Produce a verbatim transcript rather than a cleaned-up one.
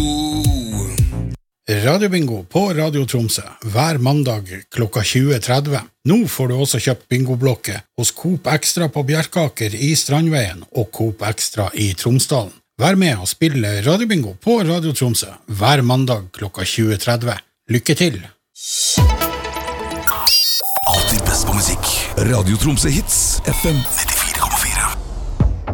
Radiobingo på Radio Tromsø hver mandag klokka tjue tretti. Nå får du også kjøpt bingoblokke hos Coop Extra på Bjerkaker i Strandveien og Coop Extra i Tromsdalen. Vær med og spille Radiobingo på Radio Tromsø hver mandag klokka tjue tretti. Lykke til! Alltid best på musikk. Radio Tromsø Hits F M